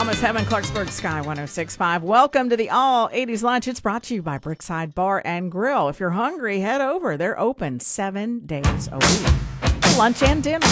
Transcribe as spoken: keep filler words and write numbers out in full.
Thomas Heaven, Clarksburg Sky one oh six point five. Welcome to the All eighties Lunch. It's brought to you by Brickside Bar and Grill. If you're hungry, head over. They're open seven days a week. Lunch and dinner.